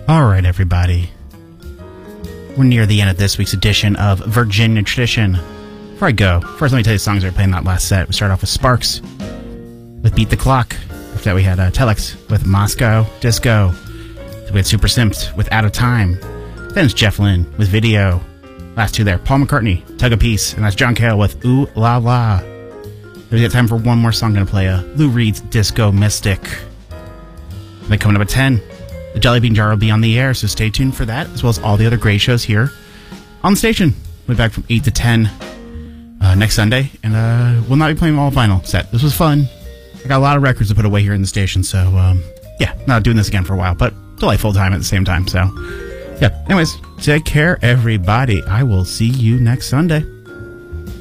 Alright, everybody. We're near the end of this week's edition of Virginia Tradition. Before I go, first let me tell you the songs that were playing that last set. We started off with Sparks with Beat the Clock. After that we had Telex with Moscow Disco. Then we had Super Simped with Out of Time. Then it's Jeff Lynne with Video. Last two there, Paul McCartney, Tug of Peace. And that's John Cale with Ooh La La. Then we got time for one more song. I'm going to play Lou Reed's Disco Mystic. And then coming up at 10, the Jelly Bean Jar will be on the air, so stay tuned for that, as well as all the other great shows here on the station. We'll be back from 8 to 10 next Sunday, and we'll not be playing all vinyl set. This was fun. I got a lot of records to put away here in the station, so yeah, not doing this again for a while, but delightful time at the same time, so yeah. Anyways, take care, everybody. I will see you next Sunday.